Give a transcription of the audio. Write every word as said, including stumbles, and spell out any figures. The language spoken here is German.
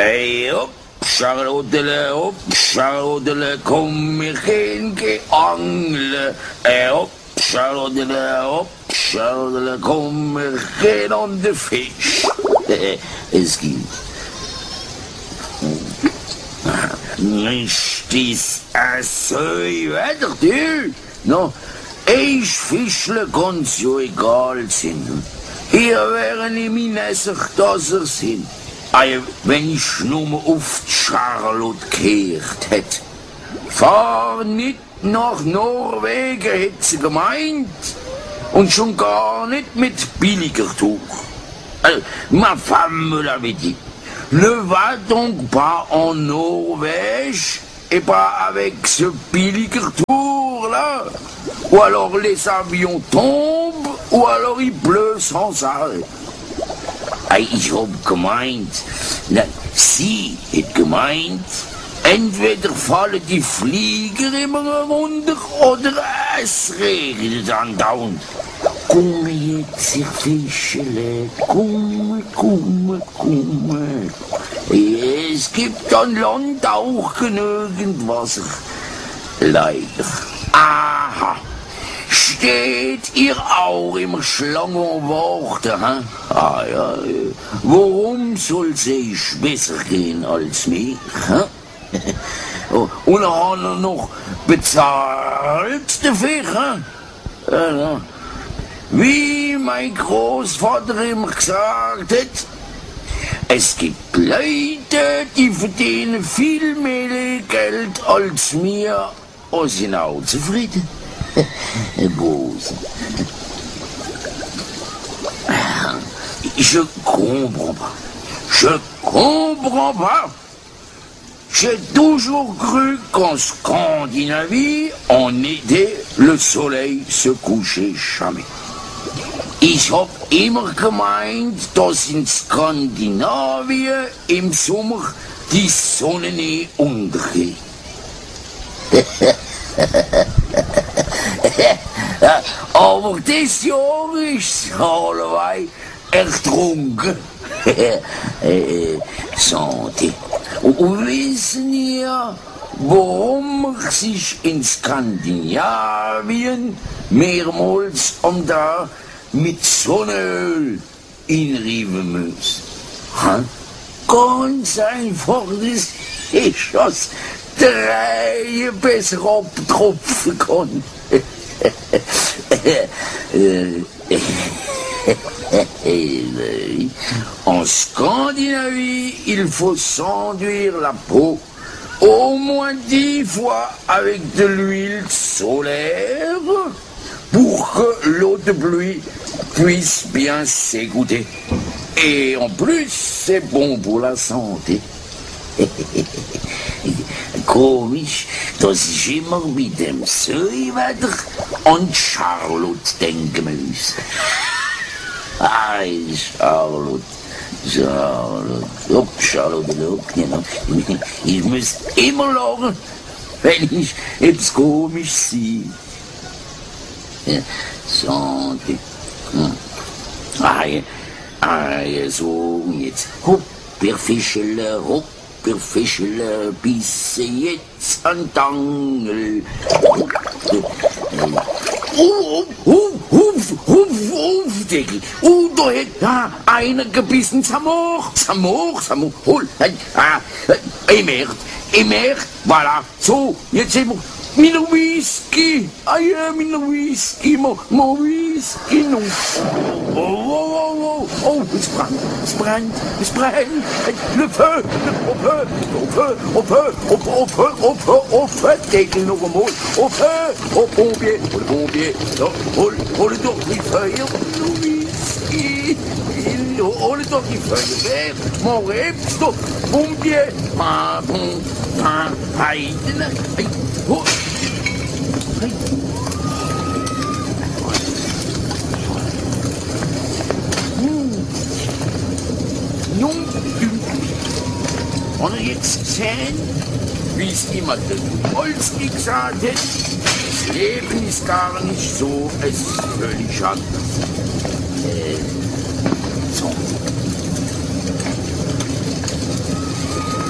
Ey, hopp, Charlottele, hopp, Charlottele, komm, wir gehen geangeln. Ey, hopp, Charlottele, hopp, Charlottele, komm, wir gehen an den Fisch. Es gibt. Ist das so weiter, du? No, ich fischle ganz so egal sind. Hier wären ich meine sich, dass er sind. Also, wenn ich nur auf die Charlotte gehört hätte. Fahr nicht nach Norwegen, hätte sie gemeint. Und schon gar nicht mit billiger Tuch. Also, ma femme me l'avait dit. Ne va donc pas en Norvège et pas avec ce billiger tour-là. Ou alors les avions tombent, ou alors il pleut sans arrêt. Ich hab gemeint, na, sie hat gemeint, entweder fallen die Flieger immer runter oder es regnet andauernd. Komm jetzt, ihr Fischele, komm, komm, komm. Es gibt an Land auch genügend Wasser. Leider. Aha. Steht ihr auch im Schlangenwachter, hä? Ah ja, warum soll es euch besser gehen als mir, hä? Oh, und hat er noch bezahlt dafür, hä? Ja, wie mein Großvater immer gesagt hat, es gibt Leute, die verdienen viel mehr Geld als mir und sind auch zufrieden. Bose. Je comprends pas. Je comprends pas. J'ai toujours cru qu'en Scandinavie, en été, le soleil se couchait jamais. Ich hab immer gemeint, dass in Skandinavien im Sommer die Sonne nie untergeht. Aber das Jahr ist es allebei ertrunken. Santé. Und wissen ihr, warum man sich in Skandinavien mehrmals am Tag mit Sonnenöl inrieben muss? Ha? Ganz einfach, das ist das drei besser abtropfen kann. En Scandinavie, il faut s'enduire la peau au moins dix fois avec de l'huile solaire pour que l'eau de pluie puisse bien s'égoutter. Et en plus, c'est bon pour la santé. Komisch, dass ich immer mit dem Seewetter an Charlotte denken muss. Ay, Charlotte, Charlotte, hopp, Charlotte, hopp, genau. Ich muss immer lachen, wenn ich etwas komisch sehe. Ja, Santé. Hm. Ay, ay, so, jetzt, hopp, wir Fischele, hopp. Der Fischle bisse jetzt an Tangel. Oh, oh, huf, huf, huf, Deckel. Oh, da hat einer gebissen. Zamor, Zamor, Zamor. Hol, ah, ich merkt, ich merkt, voilà. So, jetzt sind wir. Mit der Whisky. Ah ja, mit der Whisky. Mo, mo Whisky. No. Oh, oh, oh, oh. Oh, es brennt, es brennt, es brennt. Le feu, le feu, au feu, au feu, au feu, au feu, au feu, au feu. Deckel noch einmal. Au feu, au Pompier, au Pompier. So, hol, hol doch die Feuer. Whisky. Hol doch die Feuer. Mon Rebs doch. Pompier. Ma, pom, pa, heiden. Oh. Hey. Hm. Nun, und jetzt sehen, wie es immer der Polski gesagt hat, das Leben ist gar nicht so, es ist völlig anders.